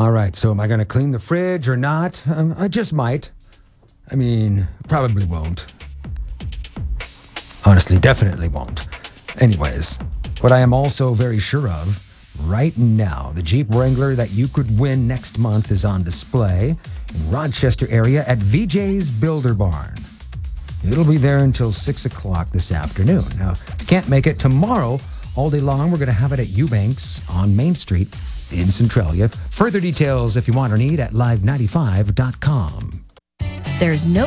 All right, so am I going to clean the fridge or not? I just might. I mean, probably won't. Honestly, definitely won't. Anyways, what I am also very sure of, right now, the Jeep Wrangler that you could win next month is on display in Rochester area at VJ's Builder Barn. It'll be there until 6 o'clock this afternoon. Now, if you can't make it tomorrow, all day long, we're going to have it at Eubanks on Main Street in Centralia. Further details, if you want or need, at live95.com. There's no